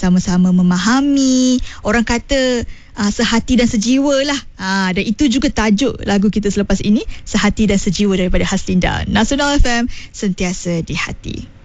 sama-sama memahami. Orang kata sehati dan sejiwa lah. Dan itu juga tajuk lagu kita selepas ini, Sehati dan Sejiwa daripada Haslinda. Nasional FM, sentiasa di hati.